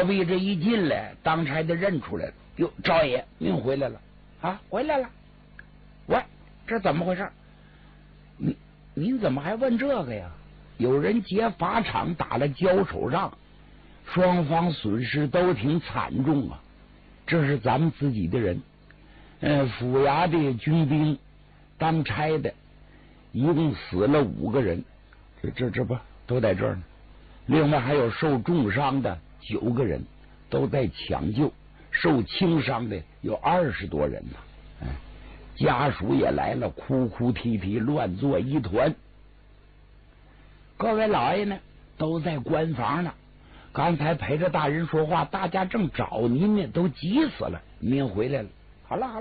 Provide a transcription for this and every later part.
赵壁这一进来，当差的认出来了，哟，赵爷您回来了啊，回来了。喂，这怎么回事？您怎么还问这个呀？有人劫法场打了交手仗，双方损失都挺惨重啊。这是咱们自己的人，府衙的军兵当差的一共死了5个人，这不都在这儿呢？另外还有受重伤的9个人都在抢救，受轻伤的有20多人呢。家属也来了，哭哭啼啼，乱作一团。各位老爷呢，都在官房呢。刚才陪着大人说话，大家正找您呢，都急死了。您回来了，好了。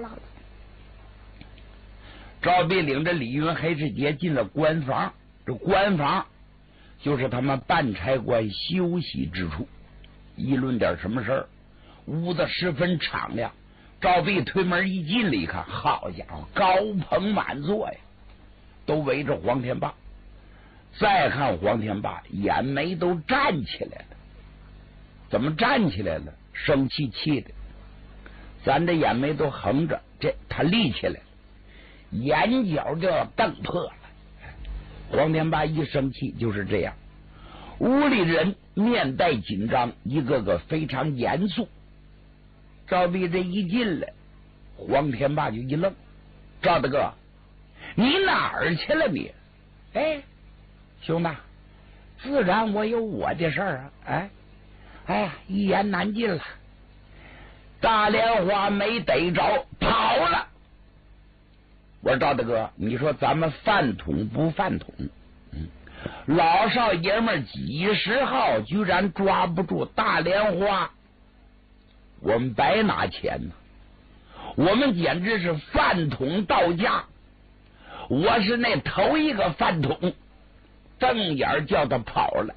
赵壁领着李云、黑世杰进了官房，这官房就是他们办差官休息之处，议论点什么事儿。屋子十分敞亮。赵壁推门一进来一看，好家伙，高朋满座呀，都围着黄天霸。再看黄天霸，眼眉都站起来了。怎么站起来了？生气的，咱这眼眉都横着，这他立起来了，眼角就要瞪破了。黄天霸一生气就是这样。屋里人面带紧张，一个个非常严肃。赵壁这一进来，黄天霸就一愣：“赵大哥，你哪儿去了你？”哎，兄弟，自然我有我的事儿啊！哎呀，一言难尽了。大莲花没逮着，跑了。我说赵大哥，你说咱们饭桶不饭桶？老少爷们几十号居然抓不住大莲花。我们白拿钱呢，我们简直是饭桶到家。我是那头一个饭桶，瞪眼叫他跑了。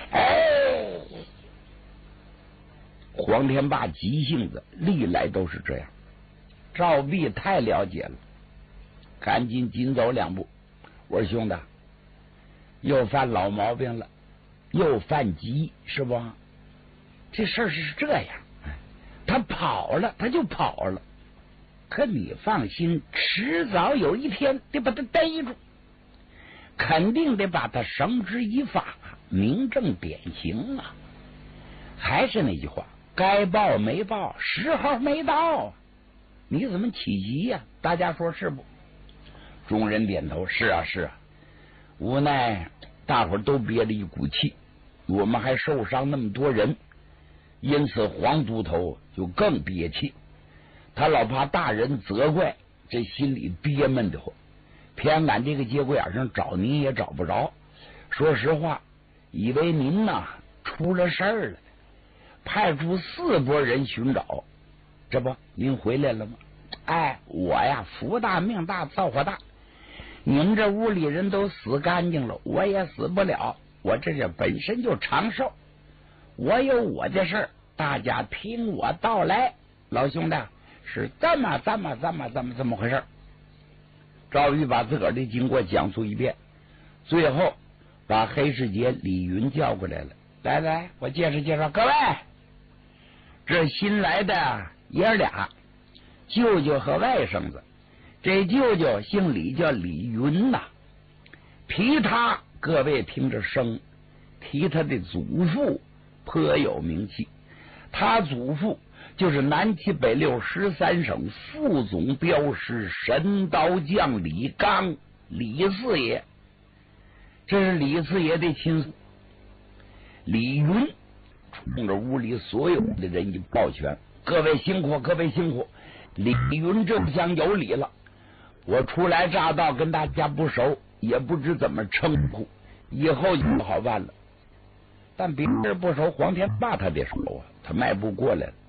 黄天霸急性子，历来都是这样。赵壁太了解了，赶紧紧走2步。我说兄弟，又犯老毛病了，又犯急是不？这事儿是这样。他跑了，他就跑了。可你放心，迟早有一天得把他逮住，肯定得把他绳之以法，明正典刑啊！还是那句话，该报没报，时候没到，你怎么起急呀？大家说是不？众人点头，是啊。无奈大伙儿都憋着一股气，我们还受伤那么多人。因此黄都头就更憋气，他老怕大人责怪，这心里憋闷的慌。偏赶这个节骨眼上找您也找不着，说实话，以为您呐出了事儿了，派出4拨人寻找。这不您回来了吗？我呀福大命大造化大，你们这屋里人都死干净了，我也死不了，我这本身就长寿。我有我的事儿，大家听我道来。老兄弟，是这么回事。赵玉把自个儿的经过讲述一遍，最后把黑世杰、李云叫过来了。来，我介绍各位，这新来的爷俩，舅舅和外甥子。这舅舅姓李，叫李云呐。提他，各位听着声，提他的祖父颇有名气。他祖父就是南七北六13省副总镖师神刀将李刚，李四爷。这是李四爷的亲属。李云冲着屋里所有的人一抱拳：各位辛苦，各位辛苦。李云这厢有礼了，我初来乍到，跟大家不熟，也不知怎么称呼，以后就不好办了。但别人不熟，黄天霸他得熟啊。他迈步过来了，